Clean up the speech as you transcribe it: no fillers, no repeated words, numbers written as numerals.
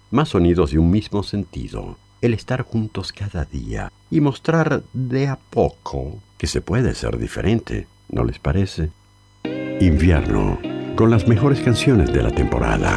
más sonidos de un mismo sentido, el estar juntos cada día y mostrar de a poco que se puede ser diferente, ¿no les parece? Invierno, con las mejores canciones de la temporada.